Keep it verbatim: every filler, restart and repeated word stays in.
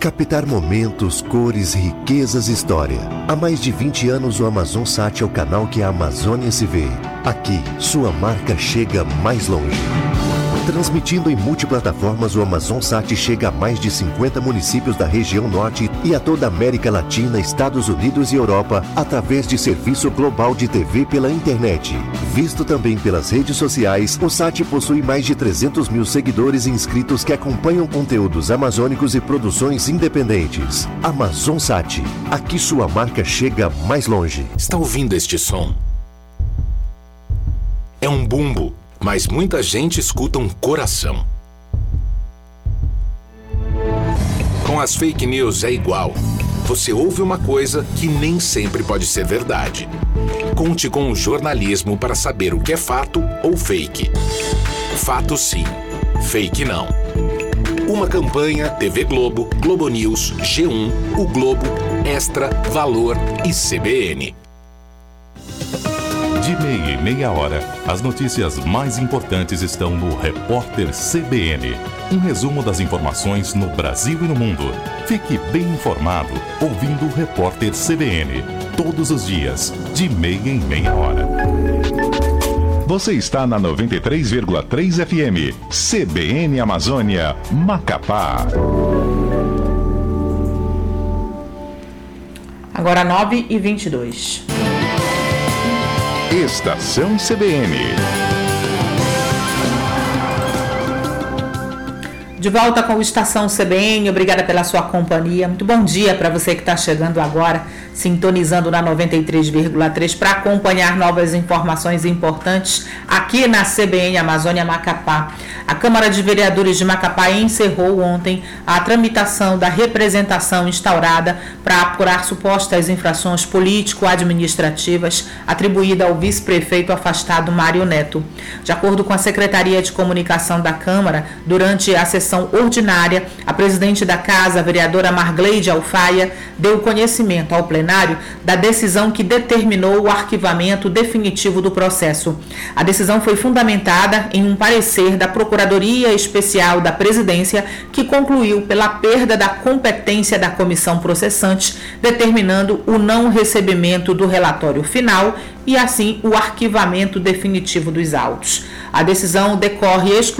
Captar momentos, cores, riquezas e história. Há mais de vinte anos o AmazonSat é o canal que a Amazônia se vê. Aqui, sua marca chega mais longe. Transmitindo em multiplataformas, o AmazonSat chega a mais de cinquenta municípios da região norte e a toda a América Latina, Estados Unidos e Europa, através de serviço global de T V pela internet. Visto também pelas redes sociais, o Sat possui mais de trezentos mil seguidores e inscritos que acompanham conteúdos amazônicos e produções independentes. AmazonSat, aqui sua marca chega mais longe. Está ouvindo este som? É um bumbo. Mas muita gente escuta um coração. Com as fake news é igual. Você ouve uma coisa que nem sempre pode ser verdade. Conte com o jornalismo para saber o que é fato ou fake. Fato sim, fake não. Uma campanha T V Globo, Globo News, G um, O Globo, Extra, Valor e C B N. De meia em meia hora, as notícias mais importantes estão no Repórter C B N. Um resumo das informações no Brasil e no mundo. Fique bem informado ouvindo o Repórter C B N. Todos os dias, de meia em meia hora. Você está na noventa e três vírgula três F M. C B N Amazônia, Macapá. Agora nove e vinte e dois. Estação C B N. De volta com o Estação C B N, obrigada pela sua companhia. Muito bom dia para você que está chegando agora, sintonizando na noventa e três vírgula três para acompanhar novas informações importantes aqui na C B N Amazônia Macapá. A Câmara de Vereadores de Macapá encerrou ontem a tramitação da representação instaurada para apurar supostas infrações político-administrativas atribuída ao vice-prefeito afastado Mário Neto. De acordo com a Secretaria de Comunicação da Câmara, durante a sessão ordinária, a presidente da Casa, a vereadora Margleide Alfaia, deu conhecimento ao plenário da decisão que determinou o arquivamento definitivo do processo. A decisão foi fundamentada em um parecer da Procuradoria Especial da Presidência, que concluiu pela perda da competência da comissão processante, determinando o não recebimento do relatório final e, assim, o arquivamento definitivo dos autos. A decisão decorre exclusivamente